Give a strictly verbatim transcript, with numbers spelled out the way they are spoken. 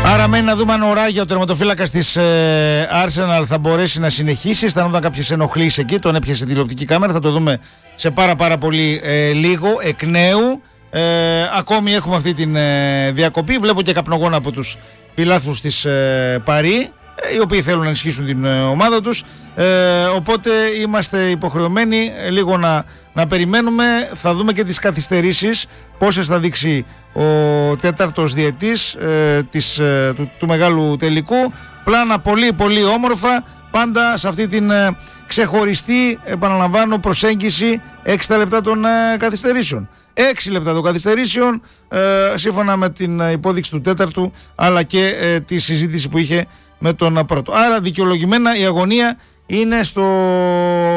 Άρα μένει να δούμε αν ο Ράγια, ο τερματοφύλακας της ε, Arsenal, θα μπορέσει να συνεχίσει. Αισθανόταν κάποιες ενοχλήσεις εκεί, τον έπιασε τηλεοπτική κάμερα. Θα το δούμε σε πάρα πάρα πολύ ε, λίγο εκ νέου. Ε, ακόμη έχουμε αυτή την ε, διακοπή. Βλέπω και καπνογόνα από τους φιλάθλους της ε, Παρί, ε, οι οποίοι θέλουν να ενισχύσουν την ε, ομάδα τους. Ε, οπότε είμαστε υποχρεωμένοι ε, λίγο να, να περιμένουμε. Θα δούμε και τις καθυστερήσεις, πόσες θα δείξει ο τέταρτος διετής ε, της, ε, του, του μεγάλου τελικού. Πλάνα πολύ πολύ όμορφα, πάντα σε αυτή την ε, ξεχωριστή, επαναλαμβάνω, προσέγγιση έξι λεπτά των ε, καθυστερήσεων. έξι λεπτά των καθυστερήσεων, ε, σύμφωνα με την υπόδειξη του τέταρτου, αλλά και ε, τη συζήτηση που είχε με τον πρώτο. Άρα δικαιολογημένα η αγωνία είναι στο